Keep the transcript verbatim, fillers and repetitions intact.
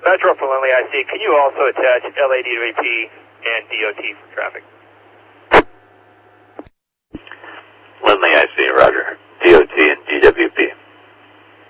Metro for Lindley I C, can you also attach L A D W P and D O T for traffic? Lindley I C, roger.